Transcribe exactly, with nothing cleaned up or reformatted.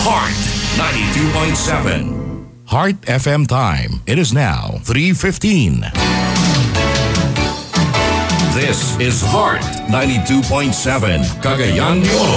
Heart ninety-two point seven. Heart F M time. It is now three fifteen. This is Heart ninety-two point seven, Cagayan de Oro.